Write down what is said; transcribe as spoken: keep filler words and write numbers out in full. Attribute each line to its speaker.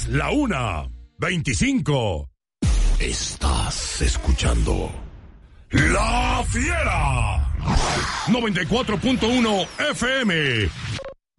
Speaker 1: la una, veinticinco. Estás escuchando La Fiera. noventa y cuatro punto uno F M.